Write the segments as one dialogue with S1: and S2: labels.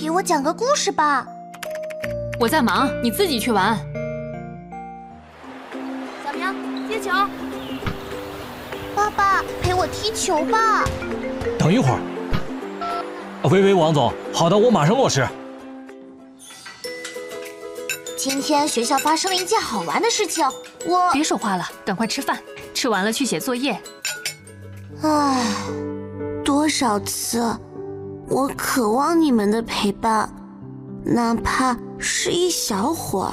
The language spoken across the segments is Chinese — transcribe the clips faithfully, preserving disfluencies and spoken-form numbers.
S1: 给我讲个故事吧。
S2: 我在忙，你自己去玩。
S3: 小明，接球。
S1: 爸爸，陪我踢球吧。
S4: 等一会儿。喂喂，王总，好的，我马上落实。
S1: 今天学校发生了一件好玩的事情，我……
S2: 别说话了，赶快吃饭，吃完了去写作业。
S5: 唉，多少次，我渴望你们的陪伴，哪怕是一小会儿。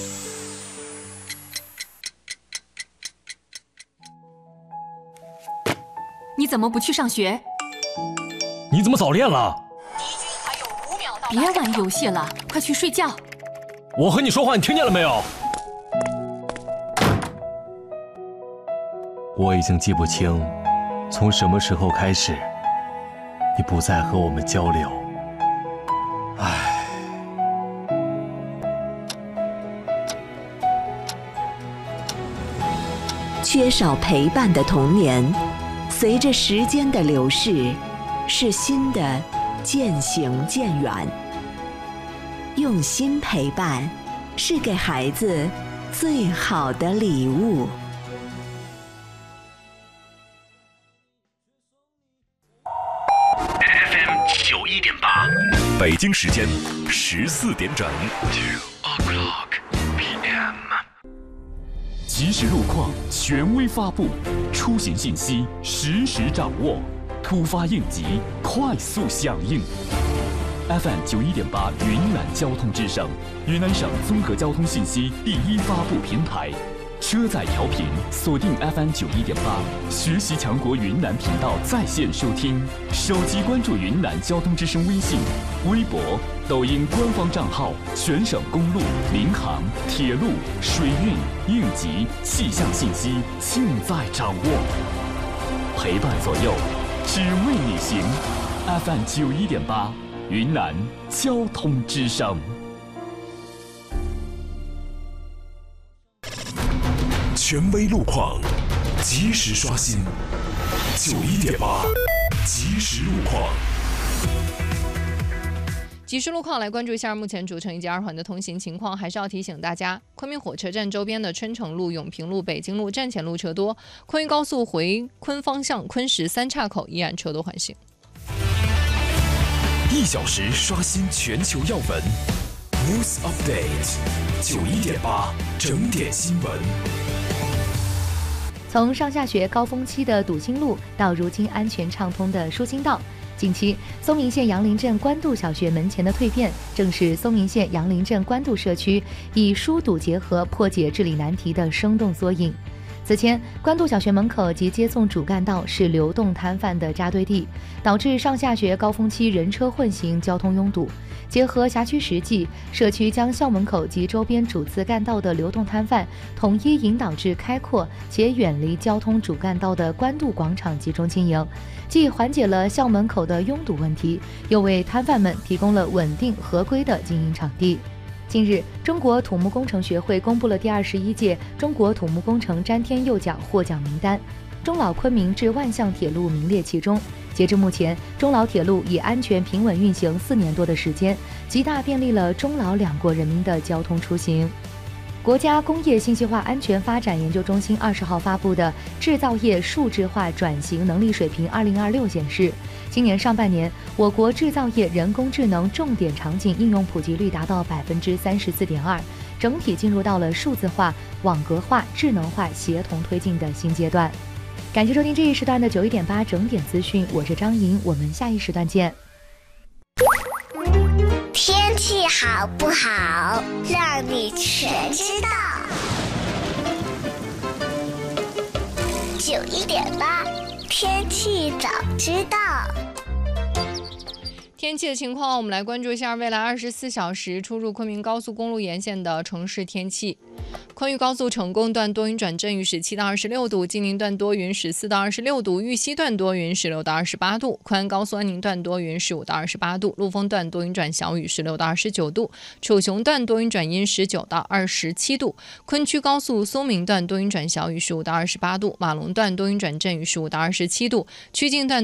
S2: 你怎么不去上学？
S4: 你怎么早恋了？
S2: 别玩游戏了，快去睡觉。
S4: 我和你说话，你听见了没有？我已经记不清，从什么时候开始，你不再和我们交流。唉。
S6: 缺少陪伴的童年，随着时间的流逝，是新的渐行渐远。用心陪伴，是给孩子最好的礼物。
S7: F M 九一点八，北京时间十四点整。Two o'clock P M。即时路况权威发布，出行信息实时掌握，突发应急快速响应。F M 九一点八云南交通之声，云南省综合交通信息第一发布平台。车载调频锁定 F M 九一点八，学习强国云南频道在线收听，手机关注云南交通之声微信、微博、抖音官方账号，全省公路、民航、铁路、水运、应急、气象信息尽在掌握，陪伴左右，只为你行。F M 九一点八，云南交通之声。权威路况，及时刷新。九一点八，即时路况。
S3: 即时路况来关注一下目前主城以及二环的通行情况，还是要提醒大家，昆明火车站周边的春城路、永平路、北京路站前路车多，昆渝高速回昆方向昆石三岔口依然车多缓行。
S7: 一小时刷新全球要闻 ，News Update， 九一点八整点新闻。
S8: 从上下学高峰期的笃新路到如今安全畅通的舒心道，近期松明县杨林镇官渡小学门前的蜕变，正是松明县杨林镇官渡社区以疏堵结合破解治理难题的生动缩影。此前，官渡小学门口及接送主干道是流动摊贩的扎堆地，导致上下学高峰期人车混行，交通拥堵。结合辖区实际，社区将校门口及周边主次干道的流动摊贩统一引导至开阔且远离交通主干道的官渡广场集中经营，既缓解了校门口的拥堵问题，又为摊贩们提供了稳定合规的经营场地。近日，中国土木工程学会公布了第二十一届中国土木工程詹天佑奖获奖名单，中老昆明至万象铁路名列其中。截至目前，中老铁路已安全平稳运行四年多的时间，极大便利了中老两国人民的交通出行。国家工业信息化安全发展研究中心二十号发布的《制造业数字化转型能力水平二零二六》显示，今年上半年，我国制造业人工智能重点场景应用普及率达到百分之三十四点二，整体进入到了数字化、网格化、智能化协同推进的新阶段。感谢收听这一时段的九一点八整点资讯，我是张莹，我们下一时段见。
S1: 天气好不好，让你全知道。九一点八，天气早知道。
S3: 天气的情况，我们来关注一下未来二十四小时出入昆明高速公路沿线的城市天气。昆渝高速成功段多云转阵雨，十七到二十六度；金陵段多云，十四到二十六度；玉溪段多云，十六到二十八度；昆安高速安宁段多云，十五到二十八度；陆丰段多云转小雨，十六到二十九度；楚雄段多云转阴，十九到二十七度；昆曲高速松明段多云转小雨，十五到二十八度；马龙段多云转阵雨，十五到二十七度；曲靖段